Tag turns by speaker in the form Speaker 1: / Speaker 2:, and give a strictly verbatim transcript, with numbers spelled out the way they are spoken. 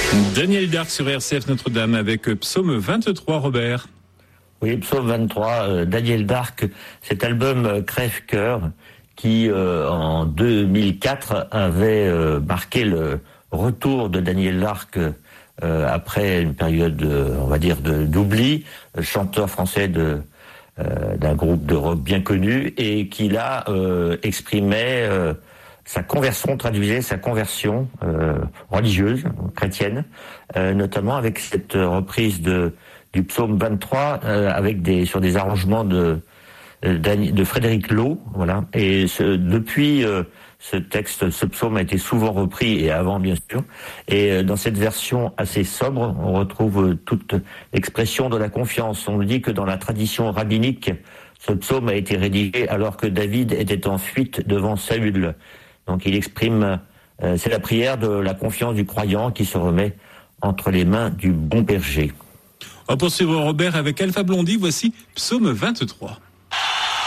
Speaker 1: Daniel Darc sur R C F Notre-Dame avec Psaume vingt-trois, Robert.
Speaker 2: Oui, Psaume vingt-trois, euh, Daniel Darc, cet album euh, Crève-Cœur qui, euh, en deux mille quatre, avait euh, marqué le retour de Daniel Darc euh, après une période, euh, on va dire, de, d'oubli, euh, chanteur français de euh, d'un groupe de rock bien connu, et qui là euh, exprimait euh, sa conversion, traduisait sa conversion euh, religieuse, chrétienne, euh, notamment avec cette reprise de du psaume vingt-trois, euh, avec des sur des arrangements de de Frédéric Lowe, voilà. Et ce, depuis euh, ce texte, ce psaume a été souvent repris, et avant bien sûr. Et euh, dans cette version assez sobre, on retrouve euh, toute l'expression de la confiance. On dit que dans la tradition rabbinique, ce psaume a été rédigé alors que David était en fuite devant Saül. Donc il exprime, euh, c'est la prière de la confiance du croyant qui se remet entre les mains du bon berger.
Speaker 1: On poursuit Robert avec Alpha Blondy. Voici Psaume vingt-trois.